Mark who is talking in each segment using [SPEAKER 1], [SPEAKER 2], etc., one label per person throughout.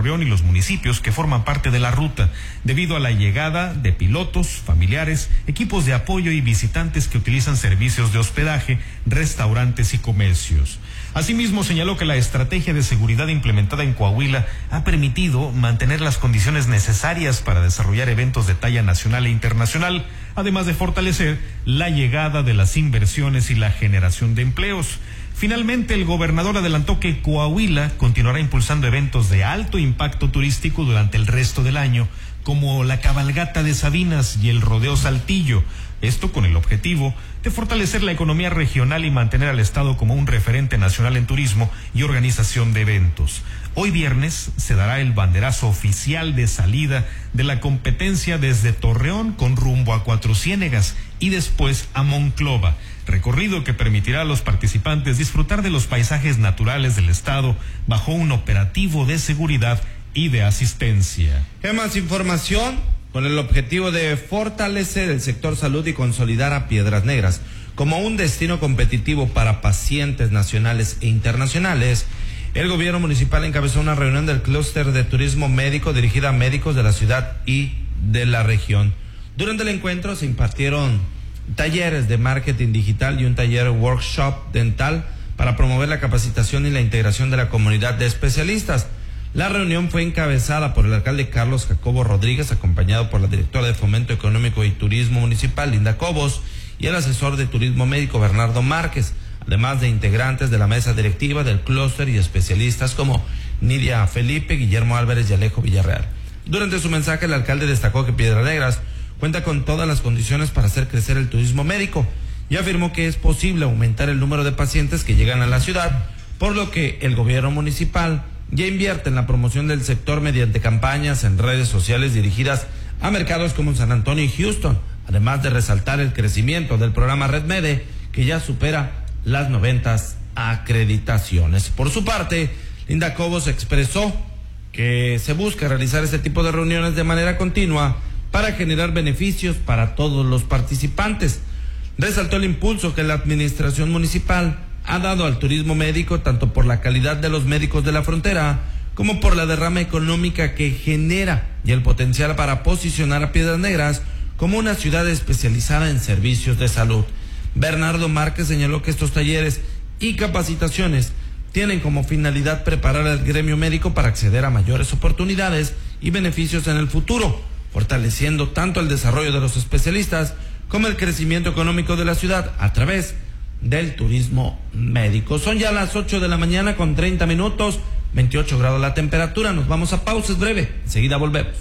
[SPEAKER 1] Torreón y los municipios que forman parte de la ruta, debido a la llegada de pilotos, familiares, equipos de apoyo y visitantes que utilizan servicios de hospedaje, restaurantes y comercios. Asimismo, señaló que la estrategia de seguridad implementada en Coahuila ha permitido mantener las condiciones necesarias para desarrollar eventos de talla nacional e internacional, además de fortalecer la llegada de las inversiones y la generación de empleos. Finalmente, el gobernador adelantó que Coahuila continuará impulsando eventos de alto impacto turístico durante el resto del año, como la cabalgata de Sabinas y el rodeo Saltillo. Esto con el objetivo de fortalecer la economía regional y mantener al estado como un referente nacional en turismo y organización de eventos. Hoy viernes se dará el banderazo oficial de salida de la competencia desde Torreón con rumbo a Cuatro Ciénegas y después a Monclova, recorrido que permitirá a los participantes disfrutar de los paisajes naturales del estado bajo un operativo de seguridad y de asistencia.
[SPEAKER 2] ¿Qué más información? Con el objetivo de fortalecer el sector salud y consolidar a Piedras Negras como un destino competitivo para pacientes nacionales e internacionales, el gobierno municipal encabezó una reunión del clúster de turismo médico dirigida a médicos de la ciudad y de la región. Durante el encuentro se impartieron talleres de marketing digital y un taller workshop dental para promover la capacitación y la integración de la comunidad de especialistas. La reunión fue encabezada por el alcalde Carlos Jacobo Rodríguez, acompañado por la directora de Fomento Económico y Turismo Municipal, Linda Cobos, y el asesor de Turismo Médico, Bernardo Márquez, además de integrantes de la mesa directiva del clúster y especialistas como Nidia Felipe, Guillermo Álvarez y Alejo Villarreal. Durante su mensaje, el alcalde destacó que Piedras Negras cuenta con todas las condiciones para hacer crecer el turismo médico y afirmó que es posible aumentar el número de pacientes que llegan a la ciudad, por lo que el gobierno municipal ya invierte en la promoción del sector mediante campañas en redes sociales dirigidas a mercados como San Antonio y Houston, además de resaltar el crecimiento del programa Red Mede, que ya supera las 90 acreditaciones. Por su parte, Linda Cobos expresó que se busca realizar este tipo de reuniones de manera continua para generar beneficios para todos los participantes. Resaltó el impulso que la administración municipal ha dado al turismo médico, tanto por la calidad de los médicos de la frontera como por la derrama económica que genera y el potencial para posicionar a Piedras Negras como una ciudad especializada en servicios de salud. Bernardo Márquez señaló que estos talleres y capacitaciones tienen como finalidad preparar al gremio médico para acceder a mayores oportunidades y beneficios en el futuro, fortaleciendo tanto el desarrollo de los especialistas como el crecimiento económico de la ciudad a través del turismo médico. Son ya las 8 de la mañana con 30 minutos, 28 grados la temperatura. Nos vamos a pausas breve, enseguida volvemos.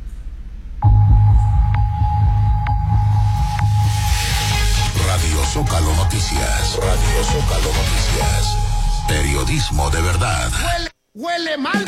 [SPEAKER 3] Radio Zócalo Noticias, Radio Zócalo Noticias, periodismo de verdad.
[SPEAKER 4] Huele mal.